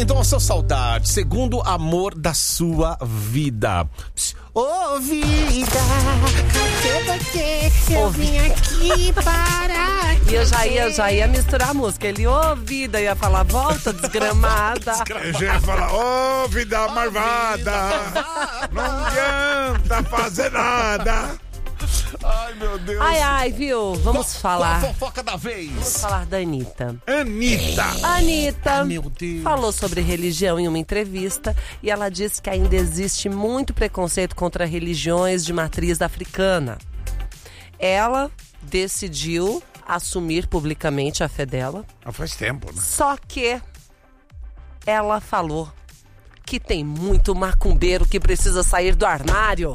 Então, a sua saudade, segundo amor da sua vida. Ô, vida, cadê você? Eu vim aqui para... E eu já ia misturar a música. Ele, ô, vida, ia falar, volta, desgramada. Eu já ia falar, ô, vida marvada, não adianta fazer nada. Ai, meu Deus. Ai, viu? Vamos falar. Qual a fofoca da vez? Vamos falar da Anitta. Anitta, Meu Deus. Falou sobre religião em uma entrevista e ela disse que ainda existe muito preconceito contra religiões de matriz africana. Ela decidiu assumir publicamente a fé dela. faz tempo, né? Só que ela falou que tem muito macumbeiro que precisa sair do armário.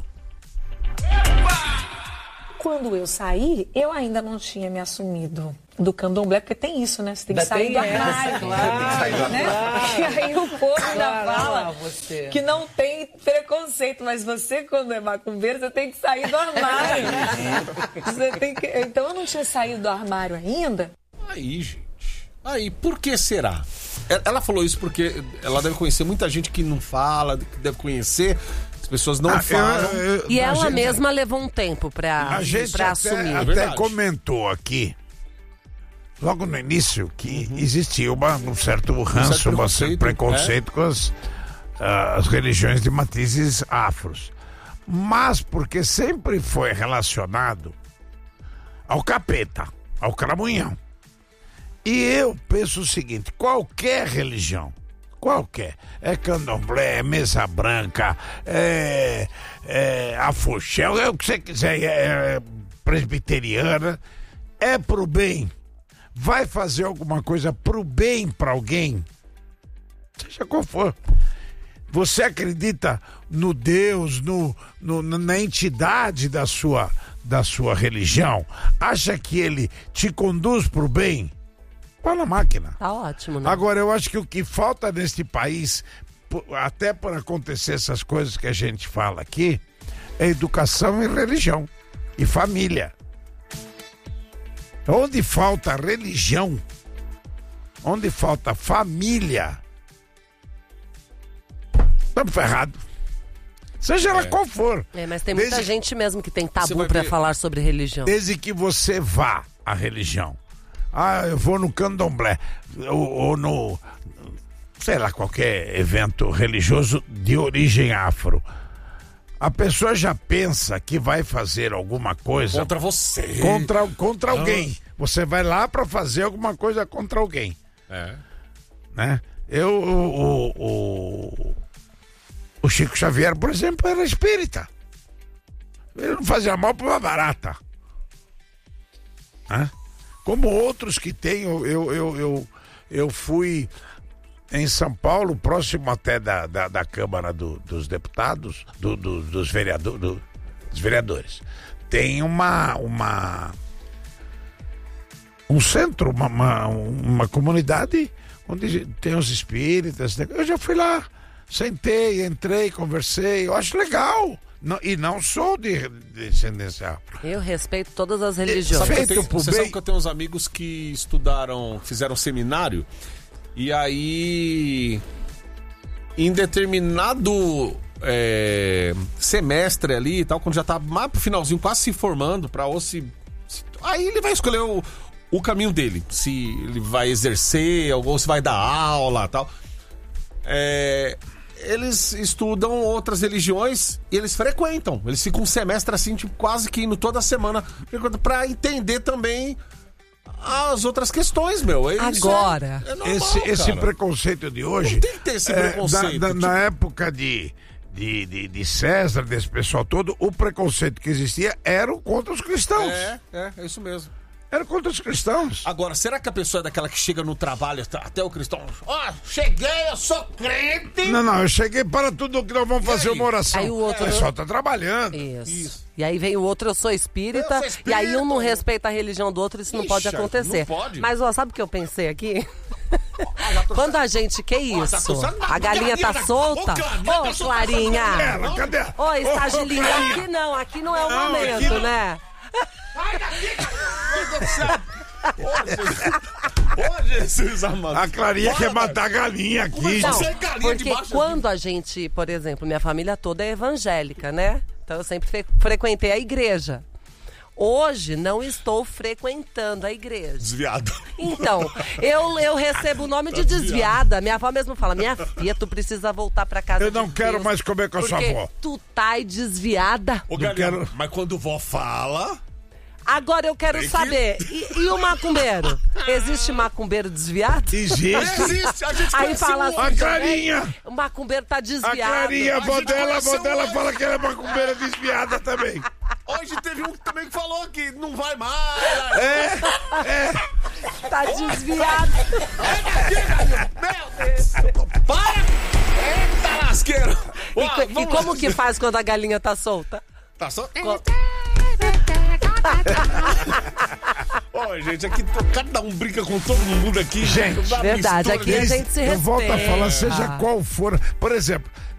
Quando eu saí, eu ainda não tinha me assumido do candomblé, porque tem isso, né? Você tem que sair do armário. Claro, né? E aí o povo ainda fala que não tem preconceito, mas você, quando é macumbeiro, você tem que sair do armário. Então eu não tinha saído do armário ainda. Aí, gente. Aí, por que será? Ela falou isso porque ela deve conhecer muita gente que não fala, que deve conhecer. As pessoas não falam. E ela mesma levou um tempo pra assumir. Até comentou aqui, logo no início, que existia um certo ranço, um certo preconceito com as religiões de matrizes afros. Mas porque sempre foi relacionado ao capeta, ao cramunhão. E eu penso o seguinte, qualquer religião, é candomblé, é mesa branca, é afoxel, é o que você quiser, é presbiteriana, é pro bem, vai fazer alguma coisa pro bem pra alguém, seja qual for. Você acredita no Deus, na entidade da sua religião? Acha que ele te conduz pro bem? Na máquina. Tá ótimo, né? Agora, eu acho que o que falta neste país, até por acontecer essas coisas que a gente fala aqui, é educação e religião. E família. Onde falta religião, onde falta família, estamos ferrados. Seja ela qual for. Mas tem muita gente mesmo que tem tabu pra falar sobre religião. Desde que você vá à religião. Eu vou no candomblé, ou no, sei lá, qualquer evento religioso de origem afro. A pessoa já pensa que vai fazer alguma coisa... Contra você. Contra alguém. Você vai lá para fazer alguma coisa contra alguém. Né? O Chico Xavier, por exemplo, era espírita. Ele não fazia mal para uma barata. Né? Como outros que tem, eu fui em São Paulo, próximo até da Câmara dos Deputados, dos vereadores. Tem um centro, uma comunidade onde tem os espíritas. Eu já fui lá, sentei, entrei, conversei, eu acho legal. Não sou de descendência. Eu respeito todas as religiões. Você sabe que eu tenho uns amigos que fizeram seminário, e aí em determinado semestre ali e tal, quando já tá mais pro finalzinho, quase se formando, aí ele vai escolher o caminho dele, se ele vai exercer ou se vai dar aula e tal. Eles estudam outras religiões e eles frequentam. Eles ficam um semestre assim, tipo, quase que indo toda semana pra entender também as outras questões, meu. Agora, é normal, esse preconceito de hoje... Não tem que ter esse preconceito. Na época de César, desse pessoal todo, o preconceito que existia era contra os cristãos. É isso mesmo. Era contra os cristãos. Agora, será que a pessoa é daquela que chega no trabalho, até o cristão... cheguei, eu sou crente! Não, eu cheguei para tudo que nós vamos fazer uma oração. Aí o outro... O pessoal tá trabalhando. Isso. E aí vem o outro, eu sou espírita, e aí um não respeita a religião do outro, isso não pode acontecer. Não pode. Mas, sabe o que eu pensei aqui? Quando a gente... Que isso? A galinha tá solta? Ô, Clarinha! Cadê? Ô, estágio lindo. Aqui não é o momento, né? Sai daqui, meu Deus do céu! Ô, Jesus amado. A Clarinha quer matar a galinha aqui. Não, Você é galinha porque debaixo quando a gente, por exemplo, minha família toda é evangélica, né? Então eu sempre frequentei a igreja. Hoje não estou frequentando a igreja. Desviado. Então, eu recebo o nome de desviada. Minha avó mesmo fala, minha filha, tu precisa voltar pra casa. Eu não quero mais comer com a sua avó. Tu tá aí desviada. Ô, Galinha, mas quando vó fala... Agora eu quero saber, e o macumbeiro? Existe macumbeiro desviado? Existe. Existe, a gente Aí fala assim, A Clarinha. o macumbeiro tá A desviado. Clarinha, a avó gente dela conheceu fala que ela é macumbeira desviada também. Hoje teve um também que falou que não vai mais. Tá desviado. Meu Deus. Para! Eita lasqueiro. E como que faz quando a galinha tá solta? Tá só... Ó, gente, aqui cada um brinca com todo mundo aqui. Gente, Dá verdade, mistura aqui a nisso. gente se respeita. Eu volto a falar, seja qual for. Por exemplo,